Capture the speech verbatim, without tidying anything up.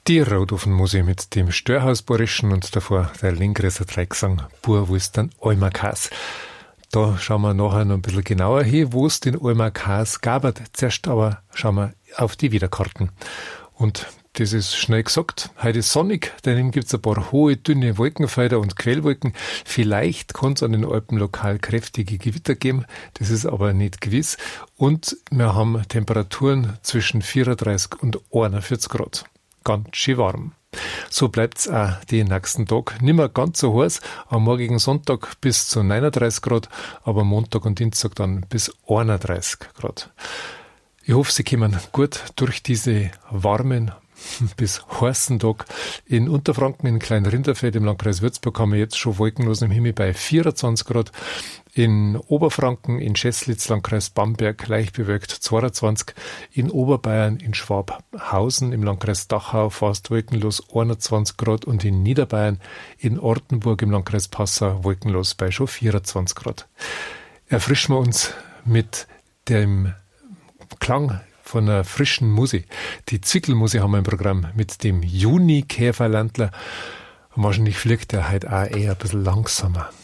Die Rotofenmusik mit dem Störhausborischen und davor der Lenggräser Dreigesang Bur Wustern Almakas. Da schauen wir nachher noch ein bisschen genauer hin, wo es den Almakas gab. Zuerst aber schauen wir auf die Wiederkarten. Und das ist schnell gesagt. Heute ist sonnig, daneben gibt es ein paar hohe, dünne Wolkenfelder und Quellwolken. Vielleicht kann es an den Alpen lokal kräftige Gewitter geben, das ist aber nicht gewiss. Und wir haben Temperaturen zwischen vierunddreißig und einundvierzig Grad. Ganz schön warm. So bleibt's auch den nächsten Tag. Nicht mehr ganz so heiß, am morgigen Sonntag bis zu neununddreißig Grad, aber Montag und Dienstag dann bis einunddreißig Grad. Ich hoffe, Sie kommen gut durch diese warmen bis heißen Tag. In Unterfranken, in Kleinrinderfeld im Landkreis Würzburg haben wir jetzt schon wolkenlos im Himmel bei vierundzwanzig Grad. In Oberfranken, in Scheßlitz, Landkreis Bamberg, leicht bewölkt zweiundzwanzig. In Oberbayern, in Schwabhausen, im Landkreis Dachau, fast wolkenlos einundzwanzig Grad. Und in Niederbayern, in Ortenburg, im Landkreis Passau, wolkenlos bei schon vierundzwanzig Grad. Erfrischen wir uns mit dem Klang von einer frischen Musik. Die Zwickelmusik haben wir im Programm mit dem Juni-Käferlandler. Und wahrscheinlich fliegt er heute auch eher ein bisschen langsamer.